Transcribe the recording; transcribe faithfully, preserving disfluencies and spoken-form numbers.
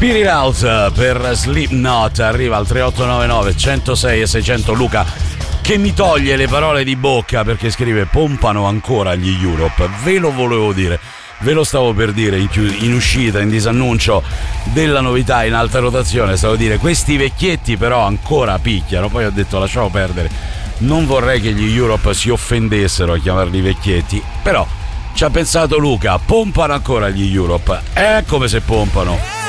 Spirit Out per Slipknot arriva al tre otto nove nove uno zero sei e seicento. Luca che mi toglie le parole di bocca perché scrive pompano ancora gli Europe. Ve lo volevo dire, ve lo stavo per dire in, più, in uscita, in disannuncio della novità in alta rotazione. Stavo a dire questi vecchietti però ancora picchiano. Poi ho detto lasciamo perdere, non vorrei che gli Europe si offendessero a chiamarli vecchietti, però ci ha pensato Luca, pompano ancora gli Europe, è come se pompano.